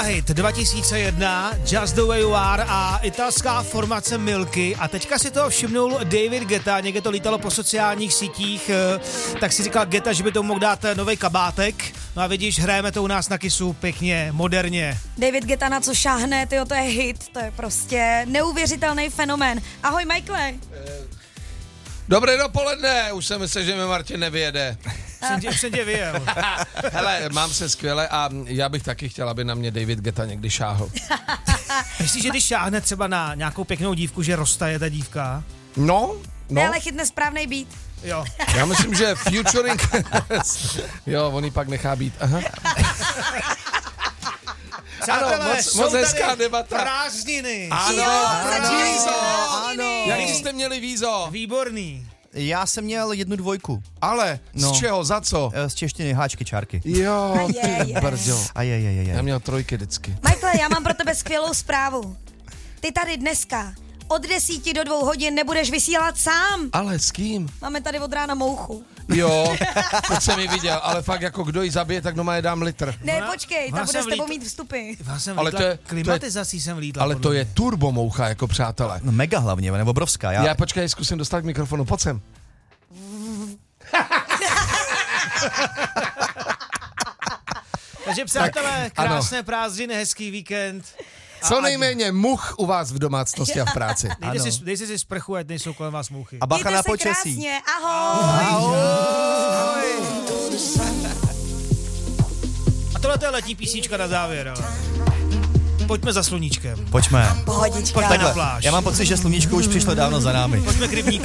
Hit 2001, Just the Way You Are a italská formace Milky. A teďka si toho všimnul David Guetta, někde to lítalo po sociálních sítích, tak si říkal Guetta, že by to mohl dát nový kabátek. No a vidíš, hrajeme to u nás na Kissu pěkně, moderně. David Guetta na co šáhne, tyjo, to je hit, to je prostě neuvěřitelný fenomén. Ahoj, Michaele. Dobré dopoledne, už jsem myslel, že mi Martin nevyjede. Už jsem tě vyjel. Hele, mám se skvěle a já bych taky chtěl, aby na mě David Guetta někdy šáhl. Myslíš, že když šáhne třeba na nějakou pěknou dívku, že roztaje ta dívka? No. Ne, ale chytne správnej beat. Jo. Já myslím, že featuring... jo, on ji pak nechá být. Aha. Přátelé, ano, moc hezká debata. Prázdniny. Ano, vízo. Ano. Jaký jste měli vízo? Výborný. Já jsem měl 1 2. Ale, z čeho, za co? Z češtiny, háčky, čárky. Jo, ty brďo. Já měl 3 vždycky. Michaele, já mám pro tebe skvělou zprávu. Ty tady dneska od 10 do 2 hodin nebudeš vysílat sám. Ale s kým? Máme tady od rána mouchu. Jo, teď jsem ji viděl, ale fakt jako kdo ji zabije, tak doma je dám litr. Ne, počkej, ta ona bude jsem s tebou vlítl- mít vstupy. Já jsem Ale vlítla, to je- klimatizací jsem vlítla. Ale podle to je mě. turbomoucha, jako přátelé. No mega hlavně, nebo obrovská. Já počkej, zkusím dostat k mikrofonu, pojď sem. Takže přátelé, Tak, ano. krásné prázdniny, hezký víkend. Co nejméně much u vás v domácnosti a v práci. Dejte si sprchu, ať nejsou kolem vás mouchy. A bacha Mějte na se počasí. krásně, ahoj. A tohle to je letní písnička na závěr. Ale. Pojďme za sluníčkem. Pojďme. Pohodička. Pojďme na pláž. Já mám pocit, že sluníčko už přišlo dávno za námi. Pojďme k rybníku.